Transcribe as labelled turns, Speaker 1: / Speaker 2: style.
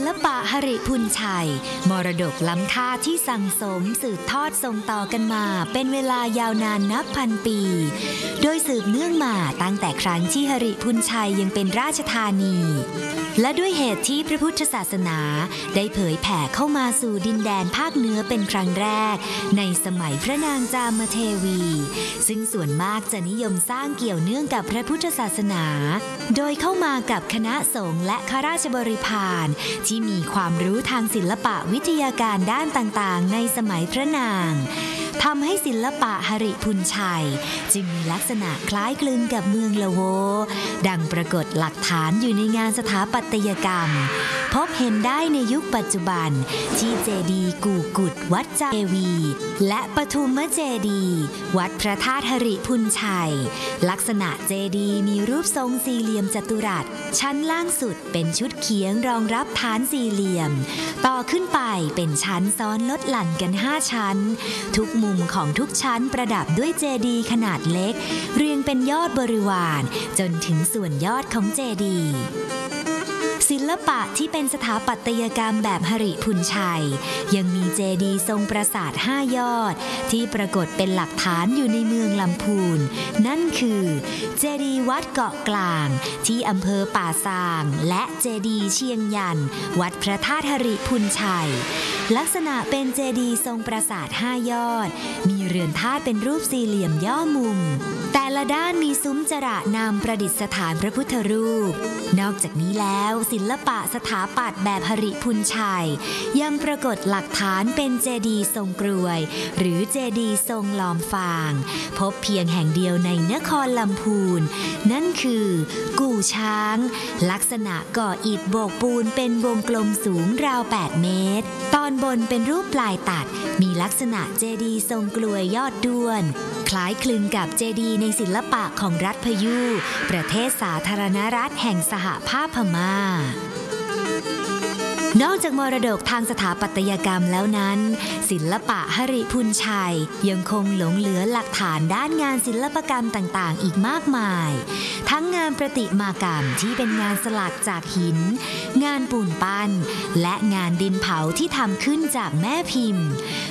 Speaker 1: ลปะหริพูนชัยมรดกล้ำค่าที่สั่งสมสืบทอดส่งต่อกันมาเป็นเวลายาวนานนับพันปีโดยสืบเนื่องมาตั้งแต่ครั้งที่หริพูนชัยยังเป็นราชธานีและด้วยเหตุที่พระพุทธศาสนาได้เผยแผ่เข้ามาสู่ดินแดนภาคเหนือเป็นครั้งแรกในสมัยพระนางจามเทวีซึ่งส่วนมากจะนิยมสร้างเกี่ยวเนื่องกับพระพุทธศาสนาโดยเข้ามากับคณะสงฆ์และข้าราชบริพารที่มีความรู้ทางศิลปะวิทยาการด้านต่างๆในสมัยพระนางทำให้ศิลปะหริพูนชัยจึงมีลักษณะคล้ายคลึงกับเมืองละโวดังปรากฏหลักฐานอยู่ในงานสถาปัตยกรรมพบเห็นได้ในยุคปัจจุบันที่เจดีย์กู่กุดวัดเจวีและปทุมเจดีย์วัดพระธาตุหริพูนชัยลักษณะเจดีย์มีรูปทรงสี่เหลี่ยมจัตุรัสชั้นล่างสุดเป็นชุดเขียงรองรับฐานสี่เหลี่ยมต่อขึ้นไปเป็นชั้นซ้อนลดหลั่นกัน5ชั้นทุกมุมของทุกชั้นประดับด้วยเจดีย์ขนาดเล็กเรียงเป็นยอดบริวารจนถึงส่วนยอดของเจดีย์ศิลปะที่เป็นสถาปัตยกรรมแบบหริพูนชัยยังมีเจดีย์ทรงปราสาท5ยอดที่ปรากฏเป็นหลักฐานอยู่ในเมืองลำพูนนั่นคือเจดีย์วัดเกาะกลางที่อำเภอป่าซางและเจดีย์เชียงยันวัดพระธาตุหริพูนชัยลักษณะเป็นเจดีย์ทรงปราสาท5ยอดมีเรือนธาตุเป็นรูปสี่เหลี่ยมย่อมุมแต่ละด้านมีซุ้มจระนำประดิษฐานพระพุทธรูปนอกจากนี้แล้วศิลปะสถาปัตย์แบบหริพูนชัยยังปรากฏหลักฐานเป็นเจดีย์ทรงกรวยหรือเจดีย์ทรงล้อมฟางพบเพียงแห่งเดียวในนครลำพูนนั่นคือกู่ช้างลักษณะก่ออิฐโบกปูนเป็นวงกลมสูงราว8เมตรตอนบนเป็นรูปปลายตัดมีลักษณะเจดีย์ทรงกลวยยอดด้วนคล้ายคลึงกับเจดีย์ในศิลปะของรัฐพยูประเทศสาธารณรัฐแห่งสหภาพพม่านอกจากมรดกทางสถาปัตยกรรมแล้วนั้นศิลปะหริพูนชัยยังคงหลงเหลือหลักฐานด้านงานศิลปกรรมต่างๆอีกมากมายทั้งงานประติมากรรมที่เป็นงานสลักจากหินงานปูนปั้นและงานดินเผาที่ทำขึ้นจากแม่พิมพ์